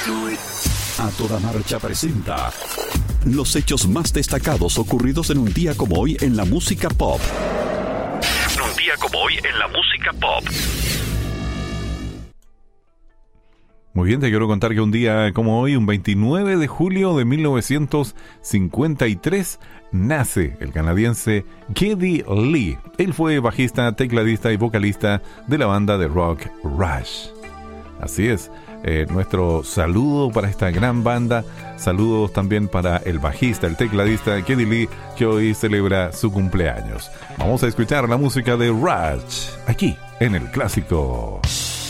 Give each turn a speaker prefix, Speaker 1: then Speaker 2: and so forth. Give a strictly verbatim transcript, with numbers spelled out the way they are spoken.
Speaker 1: A Toda Marcha presenta los hechos más destacados ocurridos en un día como hoy en la música pop. Un día como hoy en la música pop.
Speaker 2: Muy bien, te quiero contar que un día como hoy, un veintinueve de julio de mil novecientos cincuenta y tres, nace el canadiense Geddy Lee. Él fue bajista, tecladista y vocalista de la banda de rock Rush. Así es, eh, nuestro saludo para esta gran banda. Saludos también para el bajista, el tecladista Geddy Lee, que hoy celebra su cumpleaños. Vamos a escuchar la música de Rush aquí en El Clásico.